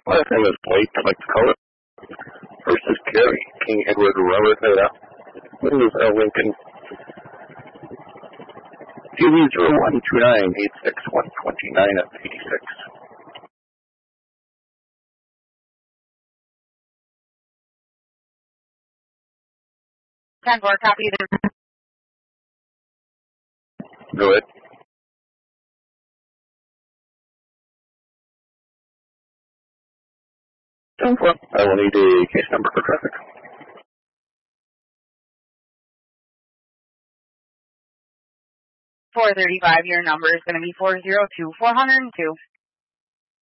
Last name is Blake, select the color. First is Gary, King Edward Robert Veda. Louisville, Lincoln. TV 012986-129-86. 10-4, copy. Go ahead. 10-4. I will need a case number for traffic. 435, your number is going to be 402-402.